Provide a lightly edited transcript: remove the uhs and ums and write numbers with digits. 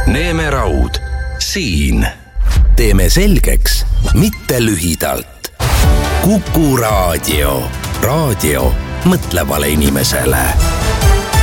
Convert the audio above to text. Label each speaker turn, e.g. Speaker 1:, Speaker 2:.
Speaker 1: Neeme Raud, siin.
Speaker 2: Teeme selgeks, mitte lühidalt. Kuku Raadio. Raadio mõtlevale inimesele.